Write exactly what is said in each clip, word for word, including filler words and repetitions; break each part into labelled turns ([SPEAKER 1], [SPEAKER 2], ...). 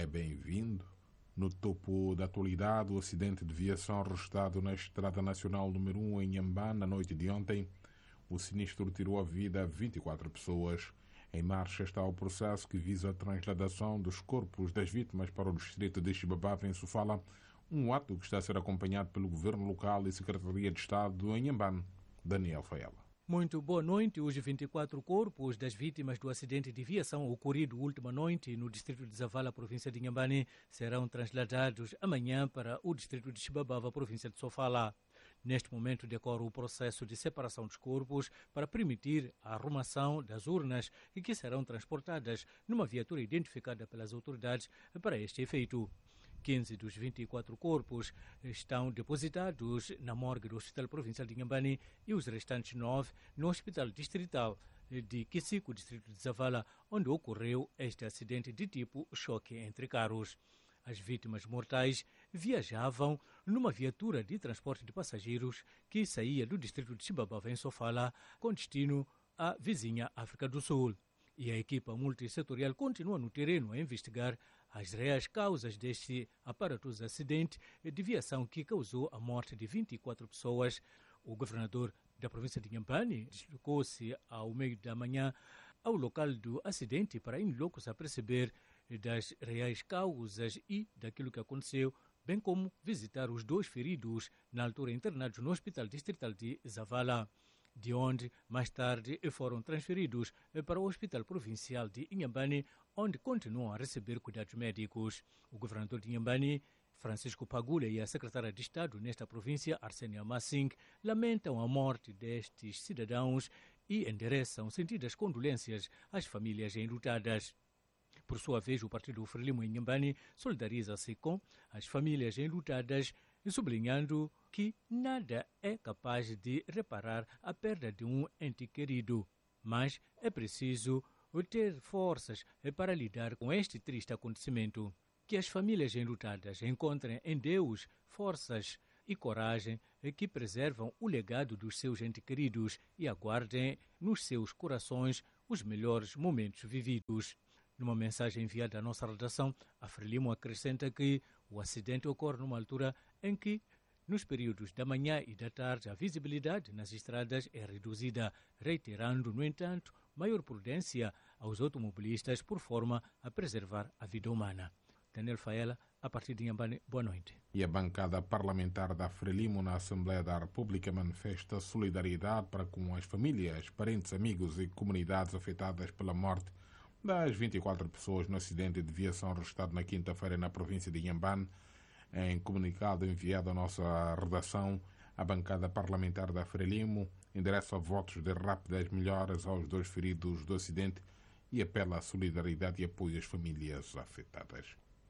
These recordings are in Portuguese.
[SPEAKER 1] é bem-vindo. No topo da atualidade, o acidente de viação registrado na Estrada Nacional número um em Inhambane na noite de ontem. O sinistro tirou a vida a vinte e quatro pessoas. Em marcha está o processo que visa a transladação dos corpos das vítimas para o distrito de Xibabava, em Sofala, um ato que está a ser acompanhado pelo Governo Local e Secretaria de Estado em Inhambane. Daniel Faela.
[SPEAKER 2] Muito boa noite. Os vinte e quatro corpos das vítimas do acidente de viação ocorrido última noite no distrito de Zavala, província de Inhambane, serão transladados amanhã para o distrito de Xibabava, província de Sofala. Neste momento decorre o processo de separação dos corpos para permitir a arrumação das urnas e que serão transportadas numa viatura identificada pelas autoridades para este efeito. quinze dos vinte e quatro corpos estão depositados na morgue do Hospital Provincial de Inhambane e os restantes nove no Hospital Distrital de Kisiku, distrito de Zavala, onde ocorreu este acidente de tipo choque entre carros. As vítimas mortais viajavam numa viatura de transporte de passageiros que saía do distrito de Xibabava, em Sofala, com destino à vizinha África do Sul. E a equipa multissetorial continua no terreno a investigar as reais causas deste aparatoso acidente de viação que causou a morte de vinte e quatro pessoas. O governador da província de Inhambane deslocou-se ao meio da manhã ao local do acidente para in loco a perceber das reais causas e daquilo que aconteceu, bem como visitar os dois feridos, na altura internados no Hospital Distrital de Zavala, de onde mais tarde foram transferidos para o Hospital Provincial de Inhambane, onde continuam a receber cuidados médicos. O governador de Inhambane, Francisco Pagula, e a secretária de Estado nesta província, Arsenia Massing, lamentam a morte destes cidadãos e endereçam sentidas condolências às famílias enlutadas. Por sua vez, o partido Frelimo em Inhambane solidariza-se com as famílias enlutadas, sublinhando que nada é capaz de reparar a perda de um ente querido, mas é preciso ter forças para lidar com este triste acontecimento. Que as famílias enlutadas encontrem em Deus forças e coragem que preservam o legado dos seus entes queridos e aguardem nos seus corações os melhores momentos vividos. Numa mensagem enviada à nossa redação, a Frelimo acrescenta que o acidente ocorre numa altura em que, nos períodos da manhã e da tarde, a visibilidade nas estradas é reduzida, reiterando, no entanto, maior prudência aos automobilistas por forma a preservar a vida humana. Daniel Faela, a partir de Inhambane, boa noite.
[SPEAKER 1] E a bancada parlamentar da Frelimo na Assembleia da República manifesta solidariedade para com as famílias, parentes, amigos e comunidades afetadas pela morte das vinte e quatro pessoas no acidente de viação registrado na quinta-feira na província de Inhambane. Em comunicado enviado à nossa redação, a bancada parlamentar da Frelimo endereça votos de rápidas melhoras aos dois feridos do acidente e apela à solidariedade e apoio às famílias afetadas.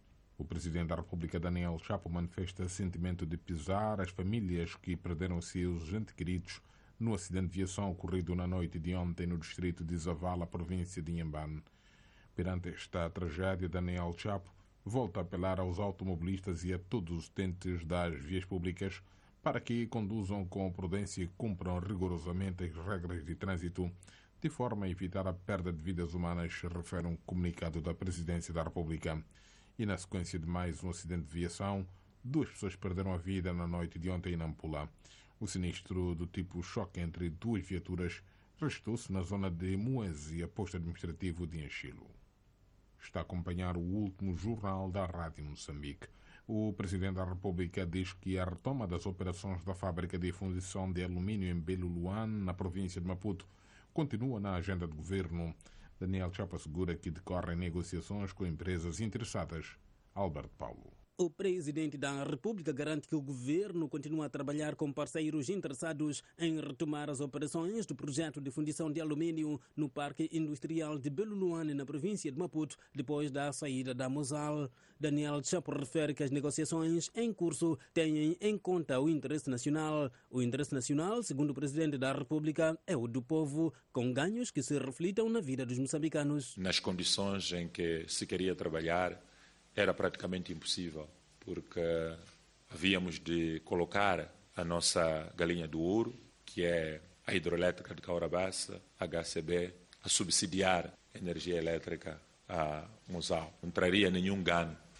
[SPEAKER 1] O presidente da República, Daniel Chapo, manifesta sentimento de pesar às famílias que perderam seus entes queridos no acidente de viação ocorrido na noite de ontem no distrito de Zavala, província de Inhambane. Perante esta tragédia, Daniel Chapo volta a apelar aos automobilistas e a todos os utentes das vias públicas para que conduzam com prudência e cumpram rigorosamente as regras de trânsito, de forma a evitar a perda de vidas humanas, refere um comunicado da Presidência da República. E na sequência de mais um acidente de viação, duas pessoas perderam a vida na noite de ontem em Nampula. O sinistro do tipo choque entre duas viaturas registrou-se na zona de Moese e a posto administrativo de Anchilo. Está a acompanhar o último jornal da Rádio Moçambique. O Presidente da República diz que a retoma das operações da fábrica de fundição de alumínio em Beluluane, na província de Maputo, continua na agenda do governo. Daniel Chapo assegura que decorrem negociações com empresas interessadas. Alberto Paulo.
[SPEAKER 3] O presidente da República garante que o governo continua a trabalhar com parceiros interessados em retomar as operações do projeto de fundição de alumínio no Parque Industrial de Beluluane, na província de Maputo, depois da saída da Mosal. Daniel Chapo refere que as negociações em curso têm em conta o interesse nacional. O interesse nacional, segundo o presidente da República, é o do povo, com ganhos que se reflitam na vida dos moçambicanos.
[SPEAKER 4] Nas condições em que se queria trabalhar, era praticamente impossível, porque havíamos de colocar a nossa galinha do ouro, que é a hidroelétrica de Caurabaça, H C B, a subsidiar a energia elétrica a Mosal. Não traria nenhum ganho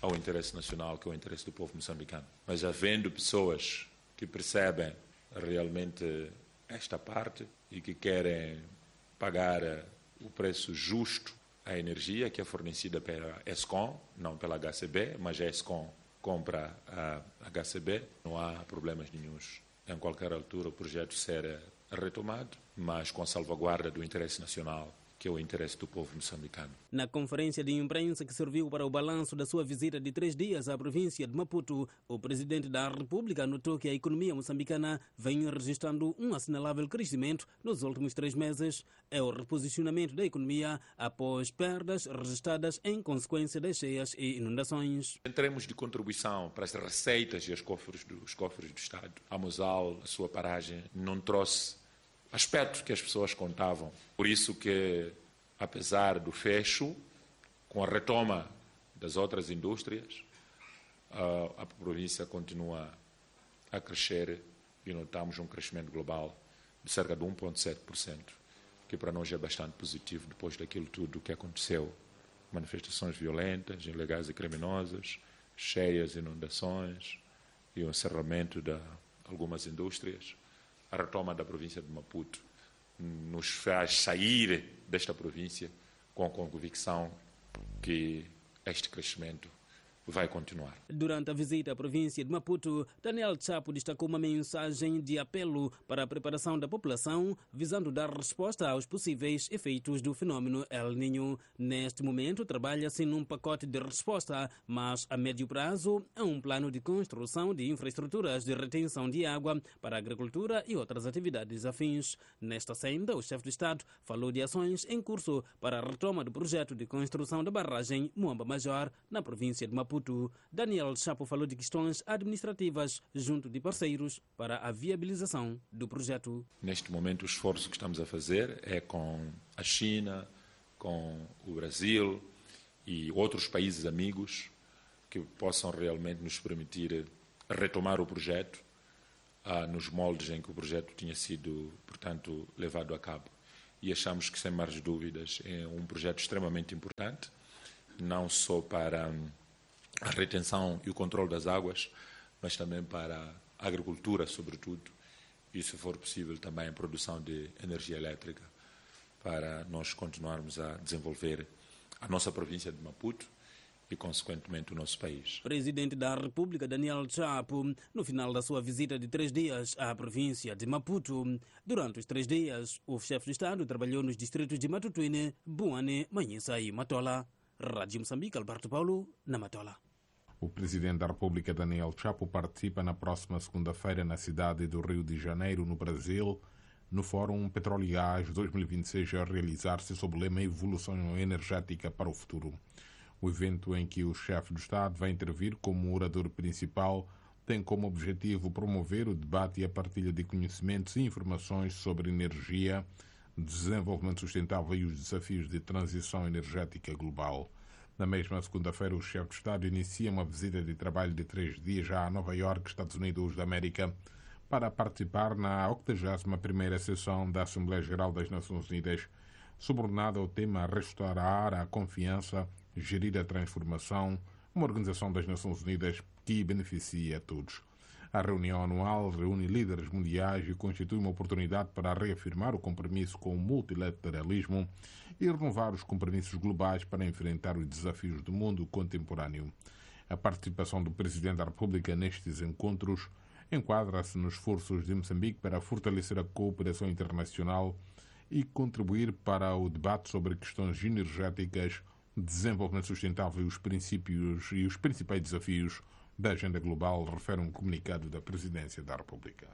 [SPEAKER 4] ao interesse nacional, que é o interesse do povo moçambicano. Mas havendo pessoas que percebem realmente esta parte e que querem pagar o preço justo à energia que é fornecida pela ESCOM, não pela H C B, mas a ESCOM compra a H C B, não há problemas nenhuns. Em qualquer altura o projeto será retomado, mas com salvaguarda do interesse nacional, que é o interesse do povo moçambicano.
[SPEAKER 3] Na conferência de imprensa que serviu para o balanço da sua visita de três dias à província de Maputo, o presidente da República anotou que a economia moçambicana vem registrando um assinalável crescimento nos últimos três meses. É o reposicionamento da economia após perdas registradas em consequência das cheias e inundações.
[SPEAKER 4] Em termos de contribuição para as receitas e os cofres do, os cofres do Estado, a Mosal, a sua paragem, não trouxe aspectos que as pessoas contavam. Por isso que, apesar do fecho, com a retoma das outras indústrias, a, a província continua a crescer e notamos um crescimento global de cerca de um vírgula sete por cento, que para nós é bastante positivo depois daquilo tudo que aconteceu. Manifestações violentas, ilegais e criminosas, cheias, inundações e o encerramento de algumas indústrias. A retoma da província de Maputo nos faz sair desta província com a convicção que este crescimento vai continuar.
[SPEAKER 3] Durante a visita à província de Maputo, Daniel Chapo destacou uma mensagem de apelo para a preparação da população, visando dar resposta aos possíveis efeitos do fenômeno El Niño. Neste momento, trabalha-se num pacote de resposta, mas a médio prazo há um plano de construção de infraestruturas de retenção de água para a agricultura e outras atividades afins. Nesta senda, o chefe de Estado falou de ações em curso para a retoma do projeto de construção da barragem Muamba Major, na província de Maputo. Daniel Chapo falou de questões administrativas junto de parceiros para a viabilização do projeto.
[SPEAKER 4] Neste momento, o esforço que estamos a fazer é com a China, com o Brasil e outros países amigos que possam realmente nos permitir retomar o projeto ah, nos moldes em que o projeto tinha sido, portanto, levado a cabo. E achamos que, sem mais dúvidas, é um projeto extremamente importante, não só para a retenção e o controle das águas, mas também para a agricultura, sobretudo, e, se for possível, também a produção de energia elétrica, para nós continuarmos a desenvolver a nossa província de Maputo e, consequentemente, o nosso país.
[SPEAKER 3] Presidente da República, Daniel Chapo, no final da sua visita de três dias à província de Maputo. Durante os três dias, o chefe de Estado trabalhou nos distritos de Matutuine, Buane, Manhissa e Matola. Rádio Moçambique, Alberto Paulo, na Matola.
[SPEAKER 1] O presidente da República, Daniel Chapo, participa na próxima segunda-feira na cidade do Rio de Janeiro, no Brasil, no Fórum Petróleo e Gás dois mil e vinte e seis, a realizar-se sob o lema Evolução Energética para o Futuro. O evento, em que o chefe do Estado vai intervir como orador principal, tem como objetivo promover o debate e a partilha de conhecimentos e informações sobre energia, desenvolvimento sustentável e os desafios de transição energética global. Na mesma segunda-feira, o chefe de Estado inicia uma visita de trabalho de três dias já a Nova Iorque, Estados Unidos da América, para participar na octagésima primeira sessão da Assembleia Geral das Nações Unidas, subordinada ao tema Restaurar a Confiança, Gerir a Transformação, uma organização das Nações Unidas que beneficia a todos. A reunião anual reúne líderes mundiais e constitui uma oportunidade para reafirmar o compromisso com o multilateralismo e renovar os compromissos globais para enfrentar os desafios do mundo contemporâneo. A participação do Presidente da República nestes encontros enquadra-se nos esforços de Moçambique para fortalecer a cooperação internacional e contribuir para o debate sobre questões energéticas, desenvolvimento sustentável e os princípios e os principais desafios da agenda global, refere um comunicado da Presidência da República.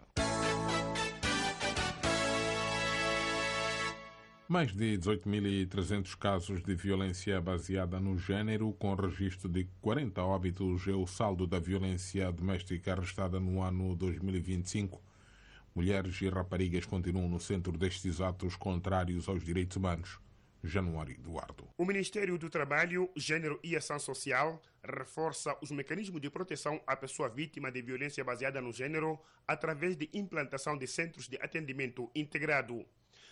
[SPEAKER 1] Mais de dezoito mil e trezentos casos de violência baseada no género, com registro de quarenta óbitos, é o saldo da violência doméstica registrada no ano dois mil e vinte e cinco. Mulheres e raparigas continuam no centro destes atos contrários aos direitos humanos. Januário Eduardo.
[SPEAKER 5] O Ministério do Trabalho, Gênero e Ação Social reforça os mecanismos de proteção à pessoa vítima de violência baseada no gênero através de implantação de centros de atendimento integrado.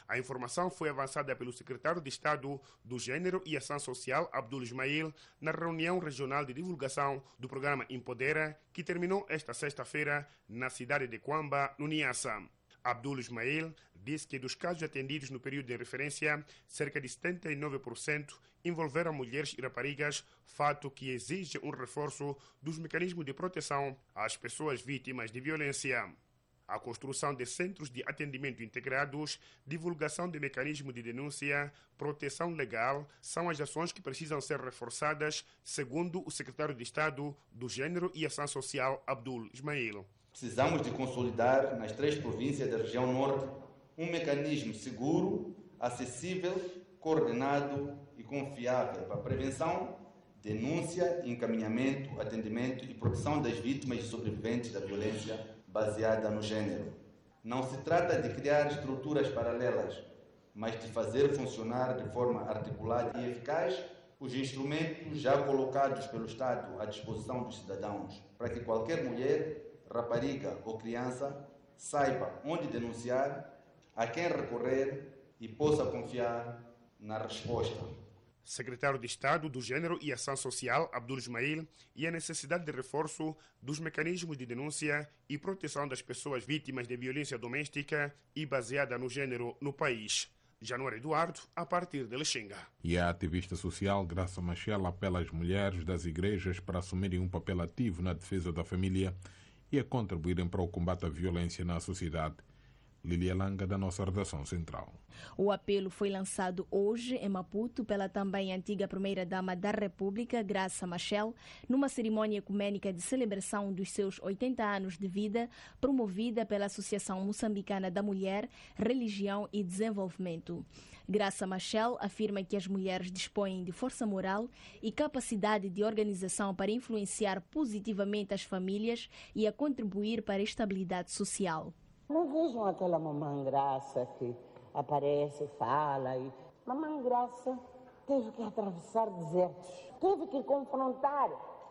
[SPEAKER 5] A informação foi avançada pelo secretário de Estado do Gênero e Ação Social, Abdul Ismail, na reunião regional de divulgação do programa Empodera, que terminou esta sexta-feira na cidade de Quamba, no Niassa. Abdul Ismail disse que dos casos atendidos no período de referência, cerca de setenta e nove por cento envolveram mulheres e raparigas, fato que exige um reforço dos mecanismos de proteção às pessoas vítimas de violência. A construção de centros de atendimento integrados, divulgação de mecanismos de denúncia, proteção legal são as ações que precisam ser reforçadas, segundo o secretário de Estado do Gênero e Ação Social, Abdul Ismail.
[SPEAKER 6] Precisamos de consolidar nas três províncias da região norte um mecanismo seguro, acessível, coordenado e confiável para a prevenção, denúncia, encaminhamento, atendimento e proteção das vítimas e sobreviventes da violência baseada no gênero. Não se trata de criar estruturas paralelas, mas de fazer funcionar de forma articulada e eficaz os instrumentos já colocados pelo Estado à disposição dos cidadãos, para que qualquer mulher, rapariga ou criança saiba onde denunciar, a quem recorrer e possa confiar na resposta.
[SPEAKER 5] Secretário de Estado do Gênero e Ação Social, Abdul Ismail, e a necessidade de reforço dos mecanismos de denúncia e proteção das pessoas vítimas de violência doméstica e baseada no gênero no país. Januário Eduardo, a partir de Lexinga.
[SPEAKER 1] E a ativista social Graça Machel apela às mulheres das igrejas para assumirem um papel ativo na defesa da família e a contribuírem para o combate à violência na sociedade. Lilia Langa, da nossa redação central.
[SPEAKER 7] O apelo foi lançado hoje em Maputo pela também antiga primeira-dama da República, Graça Machel, numa cerimônia ecumênica de celebração dos seus oitenta anos de vida, promovida pela Associação Moçambicana da Mulher, Religião e Desenvolvimento. Graça Machel afirma que as mulheres dispõem de força moral e capacidade de organização para influenciar positivamente as famílias e a contribuir para a estabilidade social.
[SPEAKER 8] Não vejam aquela mamãe Graça que aparece, fala e... Mamãe Graça teve que atravessar desertos, teve que confrontar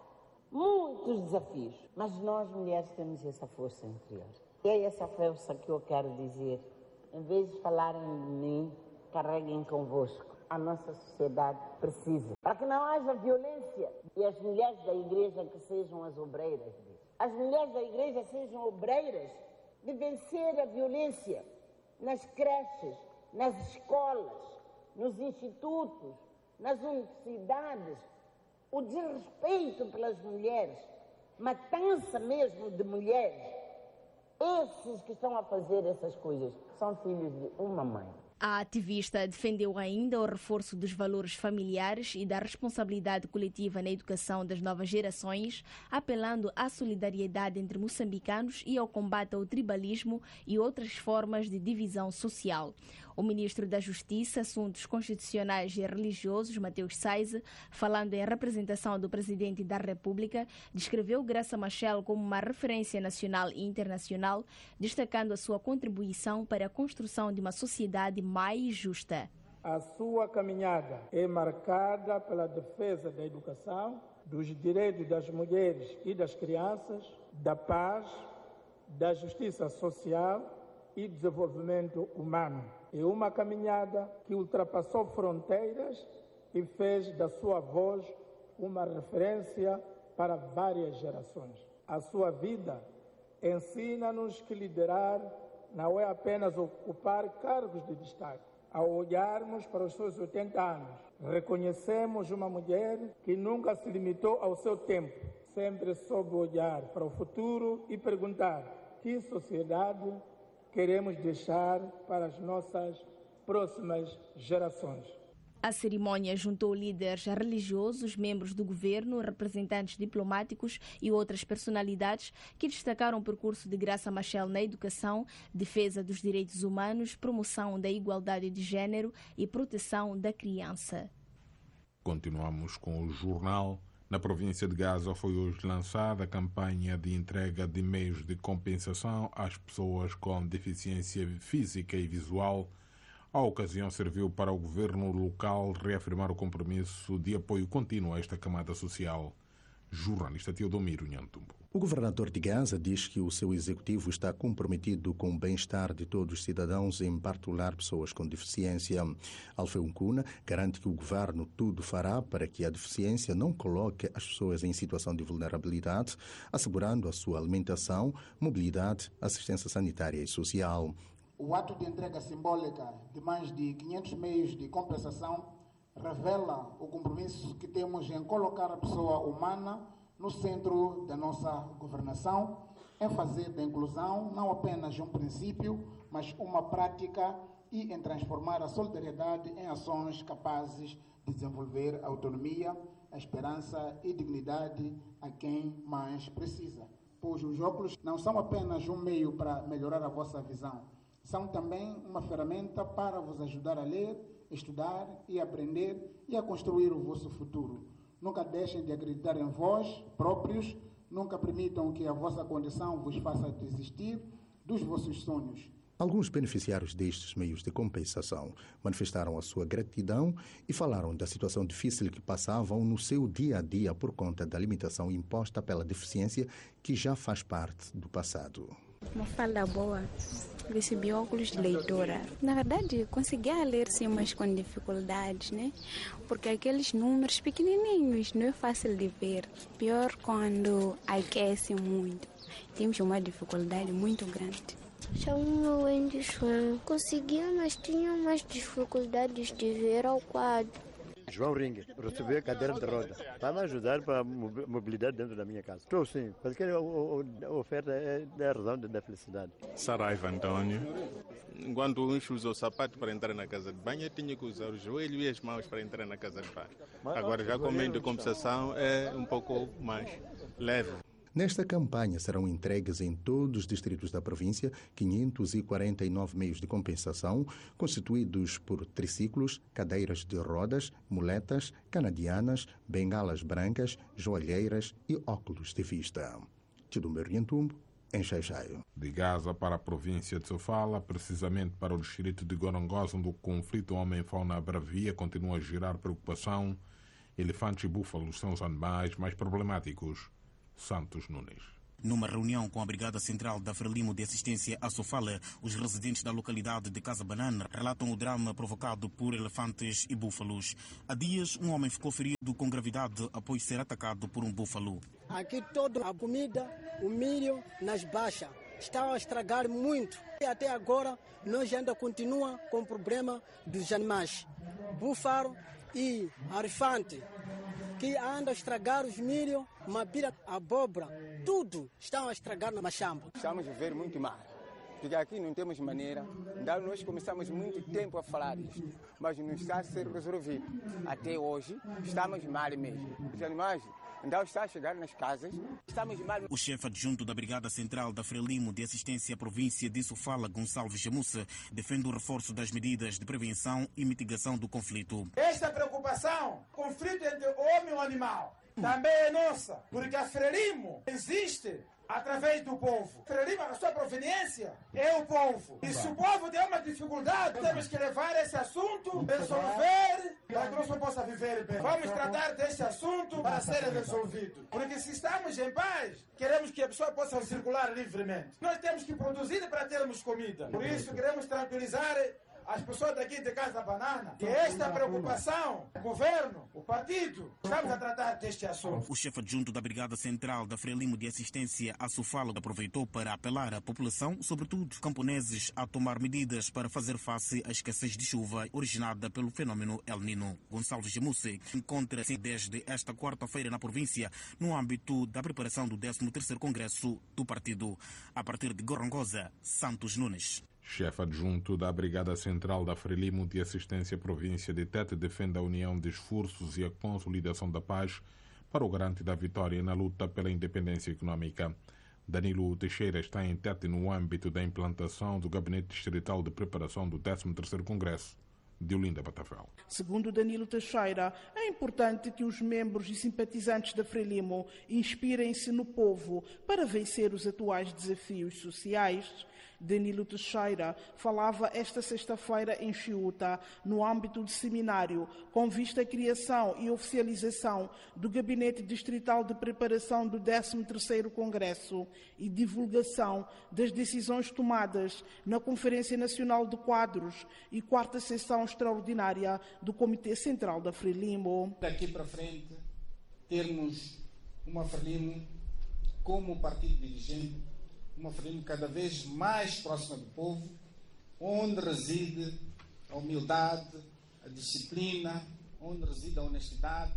[SPEAKER 8] muitos desafios. Mas nós, mulheres, temos essa força interior. E é essa força que eu quero dizer. Em vez de falarem de mim, carreguem convosco. A nossa sociedade precisa. Para que não haja violência. E as mulheres da igreja que sejam as obreiras. As mulheres da igreja sejam obreiras de vencer a violência nas creches, nas escolas, nos institutos, nas universidades, o desrespeito pelas mulheres, matança mesmo de mulheres. Esses que estão a fazer essas coisas são filhos de uma mãe.
[SPEAKER 7] A ativista defendeu ainda o reforço dos valores familiares e da responsabilidade coletiva na educação das novas gerações, apelando à solidariedade entre moçambicanos e ao combate ao tribalismo e outras formas de divisão social. O ministro da Justiça, Assuntos Constitucionais e Religiosos, Mateus Saize, falando em representação do presidente da República, descreveu Graça Machel como uma referência nacional e internacional, destacando a sua contribuição para a construção de uma sociedade mais justa.
[SPEAKER 9] A sua caminhada é marcada pela defesa da educação, dos direitos das mulheres e das crianças, da paz, da justiça social e desenvolvimento humano. É uma caminhada que ultrapassou fronteiras e fez da sua voz uma referência para várias gerações. A sua vida ensina-nos que liderar não é apenas ocupar cargos de destaque. Ao olharmos para os seus oitenta anos, reconhecemos uma mulher que nunca se limitou ao seu tempo, sempre soube olhar para o futuro e perguntar que sociedade queremos deixar para as nossas próximas gerações.
[SPEAKER 7] A cerimônia juntou líderes religiosos, membros do governo, representantes diplomáticos e outras personalidades que destacaram o percurso de Graça Machel na educação, defesa dos direitos humanos, promoção da igualdade de género e proteção da criança.
[SPEAKER 1] Continuamos com o jornal. Na província de Gaza foi hoje lançada a campanha de entrega de meios de compensação às pessoas com deficiência física e visual. A ocasião serviu para o governo local reafirmar o compromisso de apoio contínuo a esta camada social. Jornalista Teodomiro Nhantumbo.
[SPEAKER 10] O governador de Gaza diz que o seu executivo está comprometido com o bem-estar de todos os cidadãos, em particular pessoas com deficiência. Alfeu Nkuna garante que o governo tudo fará para que a deficiência não coloque as pessoas em situação de vulnerabilidade, assegurando a sua alimentação, mobilidade, assistência sanitária e social.
[SPEAKER 11] O ato de entrega simbólica de mais de quinhentos meios de compensação revela o compromisso que temos em colocar a pessoa humana no centro da nossa governação, em fazer da inclusão não apenas um princípio, mas uma prática e em transformar a solidariedade em ações capazes de desenvolver a autonomia, a esperança e dignidade a quem mais precisa. Pois os óculos não são apenas um meio para melhorar a vossa visão, são também uma ferramenta para vos ajudar a ler, estudar e aprender e a construir o vosso futuro. Nunca deixem de acreditar em vós próprios, nunca permitam que a vossa condição vos faça desistir dos vossos sonhos.
[SPEAKER 10] Alguns beneficiários destes meios de compensação manifestaram a sua gratidão e falaram da situação difícil que passavam no seu dia a dia por conta da limitação imposta pela deficiência que já faz parte do passado.
[SPEAKER 12] Uma fala boa. Recebi óculos de leitora. Na verdade, conseguia ler sim, mas com dificuldades, né? Porque aqueles números pequenininhos não é fácil de ver. Pior quando aquece muito. Temos uma dificuldade muito grande.
[SPEAKER 13] Chamo Wendy Swan. Conseguia, mas tinha mais dificuldades de ver ao quadro.
[SPEAKER 14] João Ringue, recebi a cadeira de roda para me ajudar para a mobilidade dentro da minha casa. Estou sim, porque a, a, a oferta é a razão da felicidade.
[SPEAKER 15] Saraiva Antônio. Enquanto uns usam o sapato para entrar na casa de banho, eu tinha que usar o joelho e as mãos para entrar na casa de banho. Agora já com o meio de compensação é um pouco mais leve.
[SPEAKER 10] Nesta campanha serão entregues em todos os distritos da província quinhentos e quarenta e nove meios de compensação, constituídos por triciclos, cadeiras de rodas, muletas, canadianas, bengalas brancas, joalheiras e óculos de vista. Teodomiro Nhantumbo, em Xai-Xai.
[SPEAKER 1] De Gaza para a província de Sofala, precisamente para o distrito de Gorongosa, onde o conflito homem-fauna bravia continua a gerar preocupação. Elefantes e búfalos são os animais mais problemáticos. Santos Nunes.
[SPEAKER 16] Numa reunião com a Brigada Central da Frelimo de Assistência à Sofala, os residentes da localidade de Casa Banana relatam o drama provocado por elefantes e búfalos. Há dias, um homem ficou ferido com gravidade após ser atacado por um búfalo.
[SPEAKER 17] Aqui toda a comida, o milho nas baixas, estão a estragar muito. E até agora, nós ainda continuamos com o problema dos animais. Búfalo e elefante, que andam a estragar os milho, mapira, abóbora, tudo estão a estragar na machamba.
[SPEAKER 18] Estamos a ver muito mal, porque aqui não temos maneira. Então nós começamos muito tempo a falar isto, mas não está a ser resolvido. Até hoje estamos mal mesmo. Os animais então está a chegar nas casas, estamos mal.
[SPEAKER 16] O chefe adjunto da Brigada Central da Frelimo de Assistência à Província de Sofala, Gonçalves Jamussa, defende o reforço das medidas de prevenção e mitigação do conflito.
[SPEAKER 19] Esta preocupação, conflito entre o homem e o animal, também é nossa, porque a Frelimo existe através do povo. Frelimo, a sua proveniência é o povo. E se o povo tem uma dificuldade, temos que levar esse assunto, resolver, para que nós possa viver bem. Vamos tratar deste assunto para ser resolvido. Porque se estamos em paz, queremos que a pessoa possa circular livremente. Nós temos que produzir para termos comida. Por isso, queremos tranquilizar as pessoas daqui de Casa Banana, que esta preocupação, o governo, o partido, estamos a tratar deste assunto.
[SPEAKER 16] O chefe adjunto da Brigada Central da Frelimo de Assistência à Sofala aproveitou para apelar à população, sobretudo camponeses, a tomar medidas para fazer face à escassez de chuva originada pelo fenômeno El Nino. Gonçalves Jamusse encontra-se desde esta quarta-feira na província, no âmbito da preparação do décimo terceiro Congresso do partido. A partir de Gorongosa, Santos Nunes.
[SPEAKER 1] Chefe adjunto da Brigada Central da Frelimo de Assistência à Província de Tete defende a união de esforços e a consolidação da paz para o garante da vitória na luta pela independência econômica. Danilo Teixeira está em Tete no âmbito da implantação do Gabinete Distrital de Preparação do décimo terceiro Congresso de Olinda Batavel.
[SPEAKER 20] Segundo Danilo Teixeira, é importante que os membros e simpatizantes da Frelimo inspirem-se no povo para vencer os atuais desafios sociais. Danilo Teixeira falava esta sexta-feira em Chiuta, no âmbito de seminário, com vista à criação e oficialização do Gabinete Distrital de Preparação do décimo terceiro Congresso e divulgação das decisões tomadas na Conferência Nacional de Quadros e quarta sessão extraordinária do Comitê Central da Frelimo.
[SPEAKER 21] Daqui para frente, termos uma Frelimo como partido dirigente, uma Frelimo cada vez mais próxima do povo, onde reside a humildade, a disciplina, onde reside a honestidade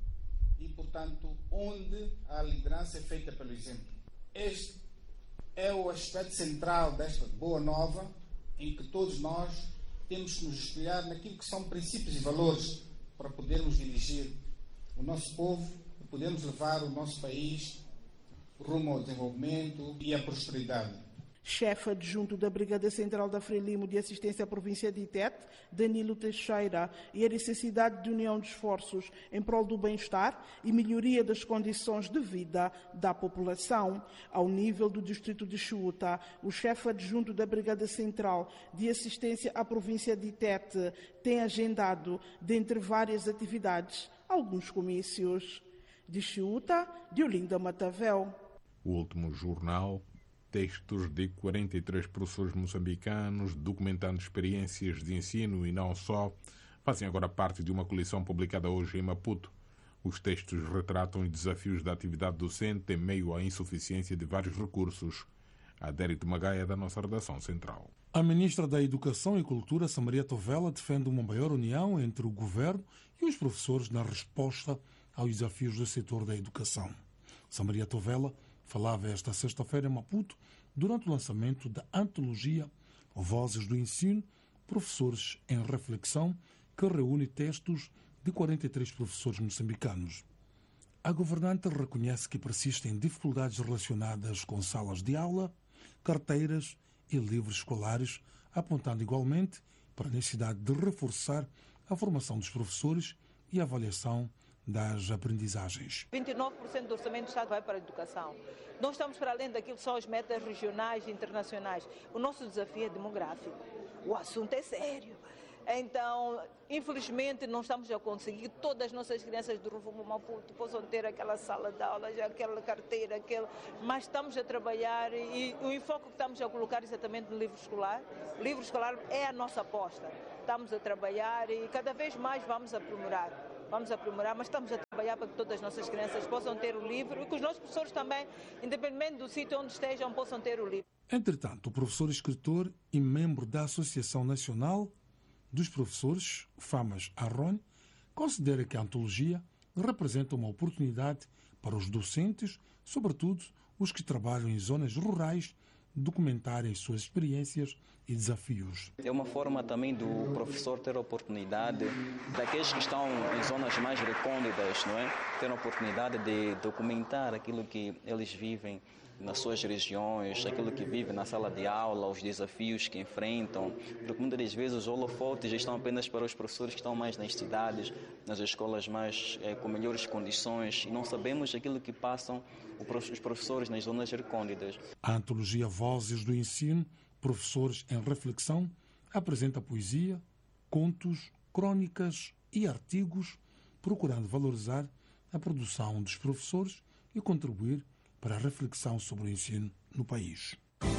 [SPEAKER 21] e, portanto, onde a liderança é feita pelo exemplo. Este é o aspecto central desta boa nova, em que todos nós temos que nos espelhar naquilo que são princípios e valores para podermos dirigir o nosso povo, para podermos levar o nosso país rumo ao desenvolvimento e à prosperidade.
[SPEAKER 20] Chefe adjunto da Brigada Central da Frelimo de Assistência à Província de Tete, Danilo Teixeira, e a necessidade de união de esforços em prol do bem-estar e melhoria das condições de vida da população. Ao nível do distrito de Chiuta, o chefe adjunto da Brigada Central de Assistência à Província de Tete tem agendado, dentre várias atividades, alguns comícios. De Chiuta, de Olinda Matavel.
[SPEAKER 1] O último jornal, textos de quarenta e três professores moçambicanos documentando experiências de ensino e não só, fazem agora parte de uma coleção publicada hoje em Maputo. Os textos retratam os desafios da atividade docente em meio à insuficiência de vários recursos. Adérito Magaia, da nossa redação central.
[SPEAKER 22] A ministra da Educação e Cultura, Samaria Tovela, defende uma maior união entre o governo e os professores na resposta aos desafios do setor da educação. Samaria Tovela falava esta sexta-feira em Maputo durante o lançamento da antologia Vozes do Ensino, Professores em Reflexão, que reúne textos de quarenta e três professores moçambicanos. A governante reconhece que persistem dificuldades relacionadas com salas de aula, carteiras e livros escolares, apontando igualmente para a necessidade de reforçar a formação dos professores e a avaliação das aprendizagens.
[SPEAKER 23] vinte e nove por cento do orçamento do Estado vai para a educação. Nós estamos para além daquilo que são as metas regionais e internacionais. O nosso desafio é demográfico. O assunto é sério. Então, infelizmente, não estamos a conseguir que todas as nossas crianças do Rumo Maputo possam ter aquela sala de aulas, aquela carteira, aquele... mas estamos a trabalhar e o enfoque que estamos a colocar exatamente no livro escolar. O livro escolar é a nossa aposta. Estamos a trabalhar e cada vez mais vamos aprimorar. Vamos aprimorar, mas estamos a trabalhar para que todas as nossas crianças possam ter o livro e que os nossos professores também, independentemente do sítio onde estejam, possam ter o livro.
[SPEAKER 22] Entretanto, o professor escritor e membro da Associação Nacional dos Professores, FAMAS Arron, considera que a antologia representa uma oportunidade para os docentes, sobretudo os que trabalham em zonas rurais, documentarem suas experiências e desafios.
[SPEAKER 24] É uma forma também do professor ter a oportunidade, daqueles que estão em zonas mais recônditas, não é? Ter a oportunidade de documentar aquilo que eles vivem nas suas regiões, aquilo que vivem na sala de aula, os desafios que enfrentam, porque muitas das vezes os holofotes estão apenas para os professores que estão mais nas cidades, nas escolas mais eh, com melhores condições, e não sabemos aquilo que passam os professores nas zonas recônditas.
[SPEAKER 22] A antologia Vozes do Ensino, Professores em Reflexão, apresenta poesia, contos, crônicas e artigos, procurando valorizar a produção dos professores e contribuir para a reflexão sobre o ensino no país.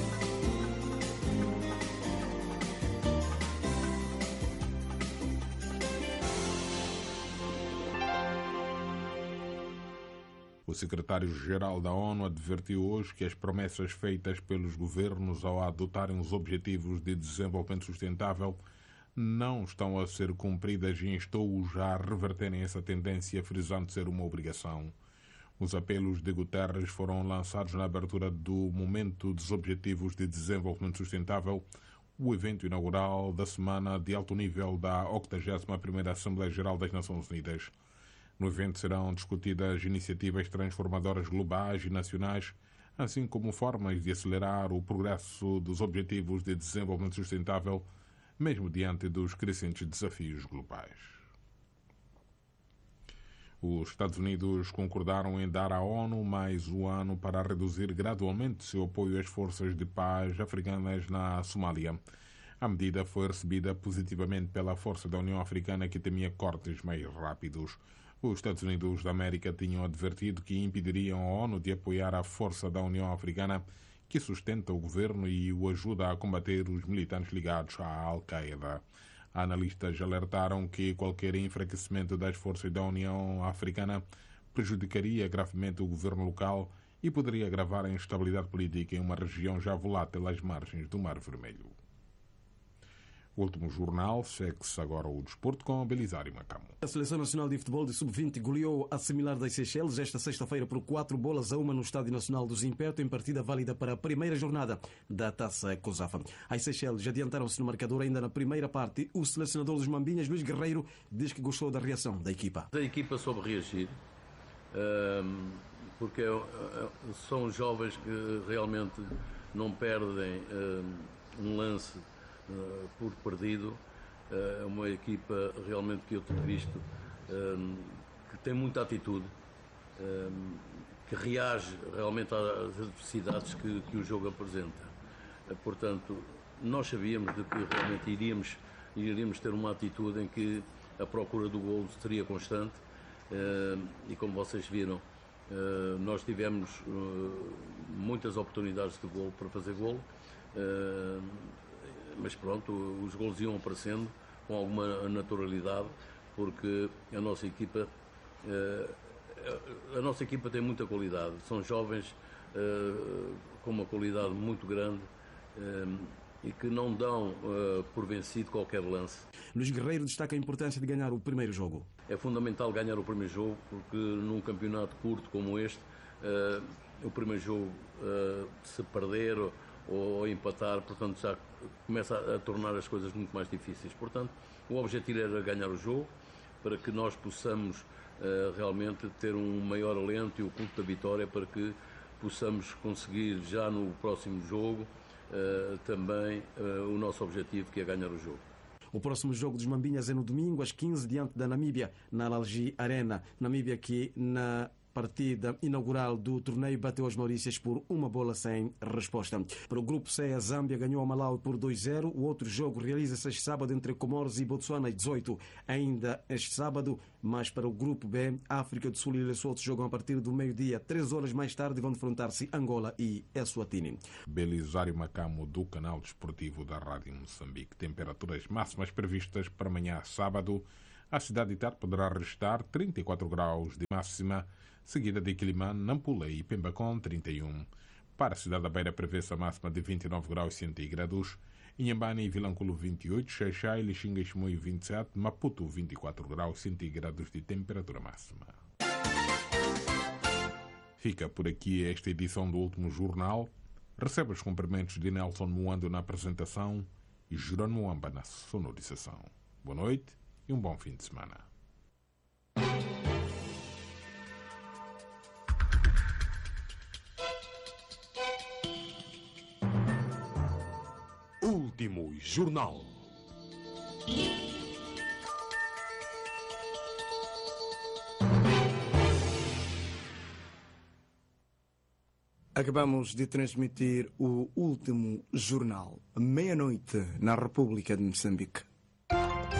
[SPEAKER 1] O secretário-geral da ONU advertiu hoje que as promessas feitas pelos governos ao adotarem os Objetivos de Desenvolvimento Sustentável não estão a ser cumpridas e instou-os a reverterem essa tendência, frisando ser uma obrigação. Os apelos de Guterres foram lançados na abertura do Momento dos Objetivos de Desenvolvimento Sustentável, o evento inaugural da semana de alto nível da octagésima primeira Assembleia Geral das Nações Unidas. No evento serão discutidas iniciativas transformadoras globais e nacionais, assim como formas de acelerar o progresso dos Objetivos de Desenvolvimento Sustentável mesmo diante dos crescentes desafios globais. Os Estados Unidos concordaram em dar à ONU mais um ano para reduzir gradualmente seu apoio às forças de paz africanas na Somália. A medida foi recebida positivamente pela Força da União Africana, que temia cortes mais rápidos. Os Estados Unidos da América tinham advertido que impediriam a ONU de apoiar a Força da União Africana, que sustenta o governo e o ajuda a combater os militantes ligados à Al-Qaeda. Analistas alertaram que qualquer enfraquecimento das forças da União Africana prejudicaria gravemente o governo local e poderia agravar a instabilidade política em uma região já volátil às margens do Mar Vermelho. O último jornal, segue-se agora o desporto com Belisário Macamo.
[SPEAKER 2] A Seleção Nacional de Futebol de sub vinte goleou a similar das Seychelles esta sexta-feira por quatro bolas a uma no Estádio Nacional do Zimpeto, em partida válida para a primeira jornada da Taça COSAFA. As Seychelles adiantaram-se no marcador ainda na primeira parte. O selecionador dos Mambinhas, Luís Guerreiro, diz que gostou da reação da equipa.
[SPEAKER 3] A equipa soube reagir, porque são jovens que realmente não perdem um lance Uh, por perdido. É uh, uma equipa realmente que eu tenho visto uh, que tem muita atitude, uh, que reage realmente às adversidades que, que o jogo apresenta. Uh, portanto, nós sabíamos de que realmente iríamos, iríamos ter uma atitude em que a procura do golo seria constante, uh, e como vocês viram, uh, nós tivemos uh, muitas oportunidades de golo para fazer golo. Uh, Mas pronto, os golos iam aparecendo com alguma naturalidade, porque a nossa equipa, a nossa equipa tem muita qualidade. São jovens com uma qualidade muito grande e que não dão por vencido qualquer lance.
[SPEAKER 2] Luís Guerreiro destaca a importância de ganhar o primeiro jogo.
[SPEAKER 3] É fundamental ganhar o primeiro jogo, porque num campeonato curto como este, o primeiro jogo, se perder ou empatar, portanto já começa a tornar as coisas muito mais difíceis. Portanto, o objetivo era ganhar o jogo, para que nós possamos uh, realmente ter um maior alento e o culto da vitória, para que possamos conseguir já no próximo jogo uh, também uh, o nosso objetivo, que é ganhar o jogo.
[SPEAKER 2] O próximo jogo dos Mambinhas é no domingo às quinze, diante da Namíbia, na Al-Algi Arena. Namíbia que na partida inaugural do torneio bateu as Maurícias por uma bola sem resposta. Para o grupo C, a Zâmbia ganhou a Malawi por dois a zero. O outro jogo realiza-se este sábado entre Comoros e Botsuana, às dezoito. Ainda este sábado, mas para o grupo B, África do Sul e Lesoto jogam a partir do meio-dia. Três horas mais tarde vão defrontar-se Angola e Eswatini.
[SPEAKER 1] Belisário Macamo, do canal desportivo da Rádio Moçambique. Temperaturas máximas previstas para amanhã, sábado. A cidade de Tete poderá registrar trinta e quatro graus de máxima, seguida de Quilimane, Nampula e Pemba com trinta e um. Para a cidade da Beira prevê-se a máxima de vinte e nove graus centígrados, Inhambane e Vilanculo vinte e oito, Xaixai, Lixinga e Chimoio vinte e sete, Maputo vinte e quatro graus centígrados de temperatura máxima. Fica por aqui esta edição do Último Jornal. Recebe os cumprimentos de Nelson Moando na apresentação e Jerónimo Amba na sonorização. Boa noite e um bom fim de semana.
[SPEAKER 4] Último Jornal.
[SPEAKER 6] Acabamos de transmitir o Último Jornal, meia-noite, na República de Moçambique.